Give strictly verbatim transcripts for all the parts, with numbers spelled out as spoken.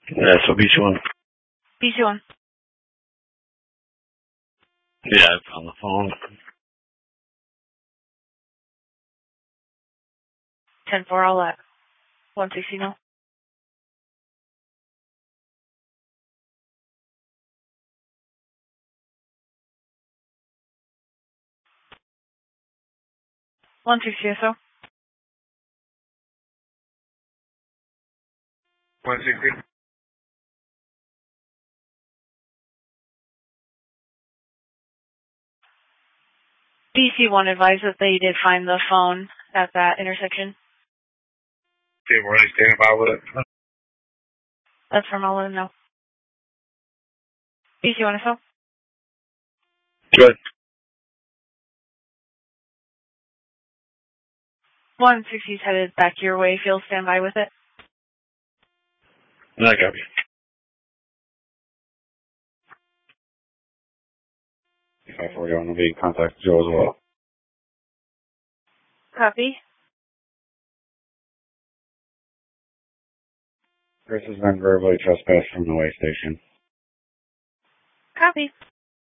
Yeah, so B C one. B C one. Yeah, I found the phone. ten four, all at one sixty now. one sixty or so. one sixty. B C one advised that they did find the phone at that intersection. Okay, we're already standing by with it. That's from all of them now. B C one or so. Good. one sixty's headed back your way. If you'll stand by with it. I copy. five forty, I'm going to be in contact with Joe as well. Copy. Chris has been verbally trespassed from the way station. Copy.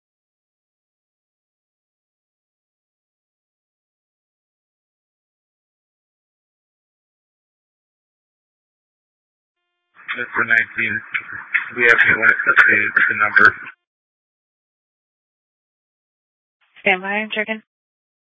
Mister nineteen, we have to want to the, the number. Stand by. I'm checking.